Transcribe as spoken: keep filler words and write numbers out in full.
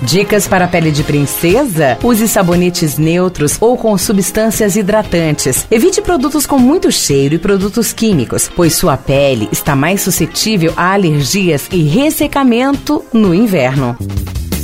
Dicas para a pele de princesa? Use sabonetes neutros ou com substâncias hidratantes. Evite produtos com muito cheiro e produtos químicos, pois sua pele está mais suscetível a alergias e ressecamento no inverno.